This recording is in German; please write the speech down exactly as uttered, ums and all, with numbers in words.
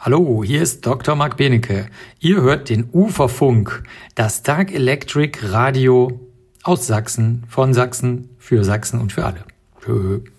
Hallo, hier ist Doktor Marc Benecke. Ihr hört den Uferfunk, das Dark Electric Radio aus Sachsen, von Sachsen, für Sachsen und für alle. Tschö.